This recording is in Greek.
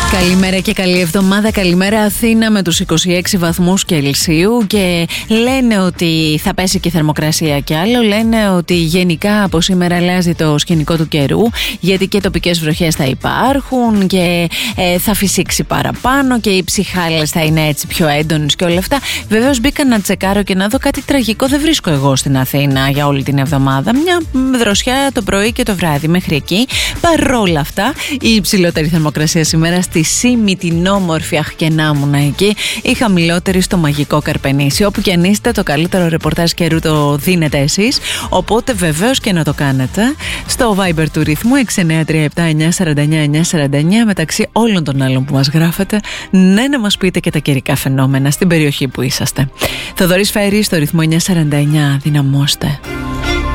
Καλημέρα και καλή εβδομάδα. Καλημέρα Αθήνα με τους 26 βαθμούς Κελσίου και λένε ότι θα πέσει και η θερμοκρασία κι άλλο. Λένε ότι γενικά από σήμερα αλλάζει το σκηνικό του καιρού, γιατί και τοπικές βροχές θα υπάρχουν και θα φυσήξει παραπάνω και οι ψυχάλες θα είναι έτσι πιο έντονες και όλα αυτά. Βεβαίως μπήκα να τσεκάρω και να δω κάτι τραγικό δεν βρίσκω εγώ στην Αθήνα για όλη την εβδομάδα. Μια δροσιά το πρωί και το βράδυ μέχρι εκεί. Παρόλα αυτά η υψηλότερη θερμοκρασία σήμερα στη Σύμη, την όμορφη Αχκενάμουνα εκεί, η χαμηλότερη στο μαγικό Καρπενήσι. Όπου και αν είστε, το καλύτερο ρεπορτάζ καιρού το δίνετε εσείς. Οπότε βεβαίως και να το κάνετε στο Viber του ρυθμού 693794949, μεταξύ όλων των άλλων που μας γράφετε. Ναι, να μας πείτε και τα καιρικά φαινόμενα στην περιοχή που είσαστε. Θοδωρής Φαερής στο ρυθμό 949. Δυναμώστε.